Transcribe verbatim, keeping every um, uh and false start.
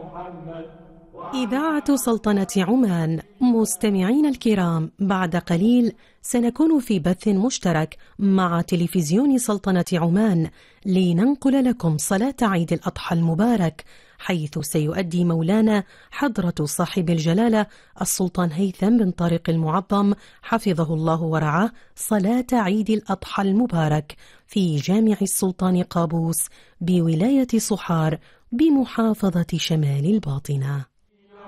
إذاعة سلطنة عمان. مستمعين الكرام، بعد قليل سنكون في بث مشترك مع تلفزيون سلطنة عمان لننقل لكم صلاة عيد الأضحى المبارك، حيث سيؤدي مولانا حضرة صاحب الجلالة السلطان هيثم بن طارق المعظم حفظه الله ورعاه صلاة عيد الأضحى المبارك في جامع السلطان قابوس بولاية صحار بمحافظة شمال الباطنة.